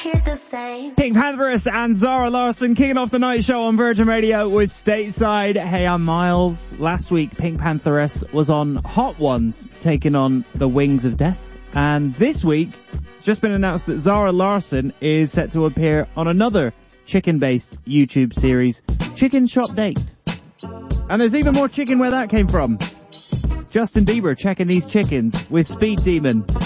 Pink Pantheress and Zara Larsson kicking off the night show on Virgin Radio with Stateside. Hey, I'm Miles. Last week, Pink Pantheress was on Hot Ones, taking on the Wings of Death. And this week, it's just been announced that Zara Larsson is set to appear on another chicken-based YouTube series, Chicken Shop Date. And there's even more chicken where that came from. Justin Bieber checking these chickens with Speed Demon.